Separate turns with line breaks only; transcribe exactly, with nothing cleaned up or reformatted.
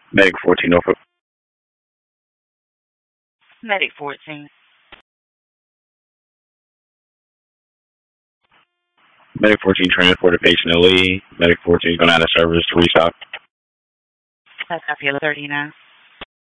Medic fourteen, Norfolk.
Medic fourteen.
Medic fourteen transported patient to Lee. Medic fourteen going out of service to restock.
That's copy thirty-nine.